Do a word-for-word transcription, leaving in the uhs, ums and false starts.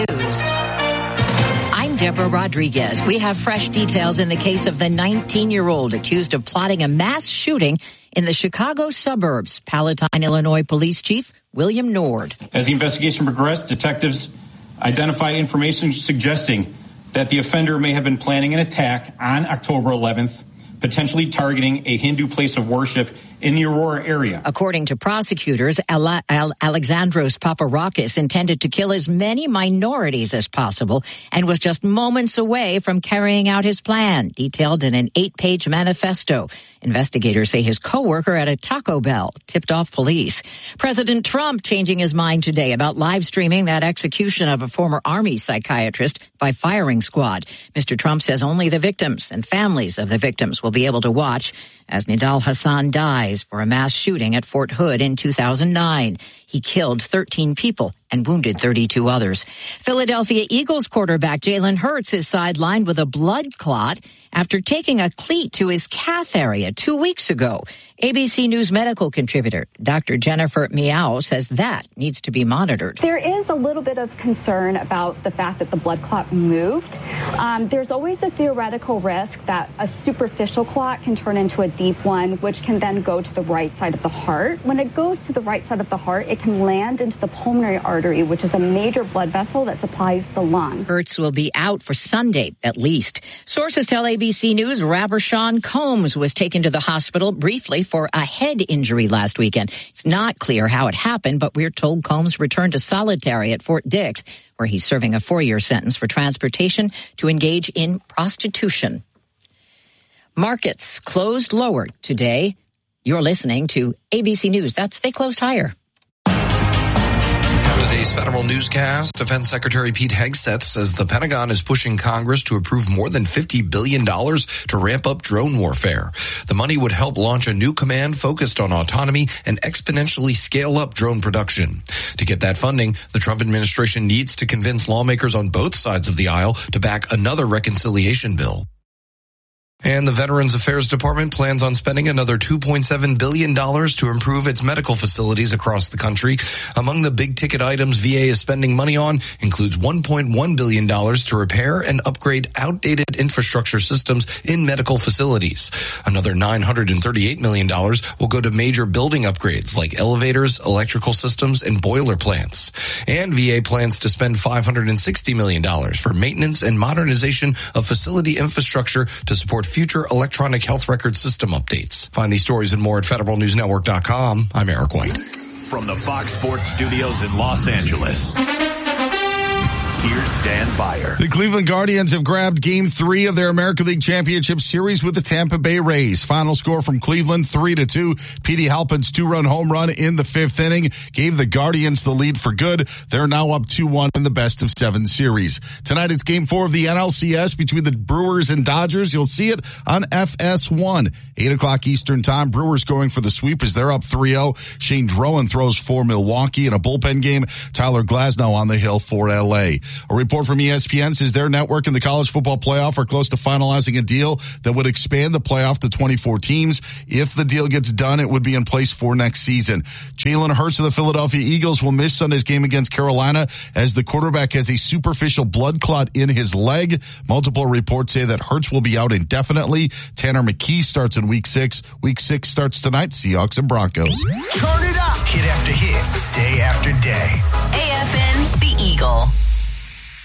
News. I'm Deborah Rodriguez. We have fresh details in the case of the nineteen-year-old accused of plotting a mass shooting in the Chicago suburbs. Palatine, Illinois Police Chief William Nord. As the investigation progressed, detectives identified information suggesting that the offender may have been planning an attack on October eleventh, potentially targeting a Hindu place of worship in the Aurora area. According to prosecutors, Al- Al- Alexandros Paparakis intended to kill as many minorities as possible and was just moments away from carrying out his plan, detailed in an eight-page manifesto. Investigators say his coworker at a Taco Bell tipped off police. President Trump changing his mind today about live streaming that execution of a former Army psychiatrist by firing squad. Mister Trump says only the victims and families of the victims will be able to watch as Nidal Hassan dies for a mass shooting at Fort Hood in two thousand nine. He killed thirteen people and wounded thirty-two others. Philadelphia Eagles quarterback Jalen Hurts is sidelined with a blood clot after taking a cleat to his calf area two weeks ago. A B C News medical contributor Doctor Jennifer Meow says that needs to be monitored. There is a little bit of concern about the fact that the blood clot moved. Um, there's always a theoretical risk that a superficial clot can turn into a deep one, which can then go to the right side of the heart. When it goes to the right side of the heart, it can land into the pulmonary artery, which is a major blood vessel that supplies the lung. Hurts will be out for Sunday, at least. Sources tell A B C News rapper Sean Combs was taken to the hospital briefly for a head injury last weekend. It's not clear how it happened, but we're told Combs returned to solitary at Fort Dix, where he's serving a four-year sentence for transportation to engage in prostitution. Markets closed lower today. You're listening to A B C News. That's they closed higher. Today's federal newscast, Defense Secretary Pete Hegseth says the Pentagon is pushing Congress to approve more than fifty billion dollars to ramp up drone warfare. The money would help launch a new command focused on autonomy and exponentially scale up drone production. To get that funding, the Trump administration needs to convince lawmakers on both sides of the aisle to back another reconciliation bill. And the Veterans Affairs Department plans on spending another two point seven billion dollars to improve its medical facilities across the country. Among the big-ticket items V A is spending money on includes one point one billion dollars to repair and upgrade outdated infrastructure systems in medical facilities. Another nine hundred thirty-eight million dollars will go to major building upgrades like elevators, electrical systems, and boiler plants. And V A plans to spend five hundred sixty million dollars for maintenance and modernization of facility infrastructure to support future electronic health record system updates. Find these stories and more at federal news network dot com. I'm Eric White. From the Fox Sports Studios in Los Angeles, here's Dan Byer. The Cleveland Guardians have grabbed Game three of their American League Championship Series with the Tampa Bay Rays. Final score from Cleveland, three to two. Petey Halpin's two-run home run in the fifth inning gave the Guardians the lead for good. They're now up two one in the best of seven series. Tonight it's Game four of the N L C S between the Brewers and Dodgers. You'll see it on F S one. eight o'clock Eastern time. Brewers going for the sweep as they're up three oh. Shane Drowan throws for Milwaukee in a bullpen game. Tyler Glasnow on the hill for L A. A report from E S P N says their network and the college football playoff are close to finalizing a deal that would expand the playoff to twenty-four teams. If the deal gets done, it would be in place for next season. Jalen Hurts of the Philadelphia Eagles will miss Sunday's game against Carolina as the quarterback has a superficial blood clot in his leg. Multiple reports say that Hurts will be out indefinitely. Tanner McKee starts in week six. Week six starts tonight, Seahawks and Broncos. Turn it up. Hit after hit, day after day.